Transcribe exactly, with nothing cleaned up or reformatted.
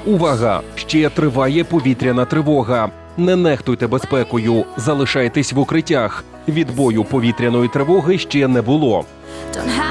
Увага! Ще триває повітряна тривога. Не нехтуйте безпекою, залишайтесь в укриттях. Відбою повітряної тривоги ще не було. Don't have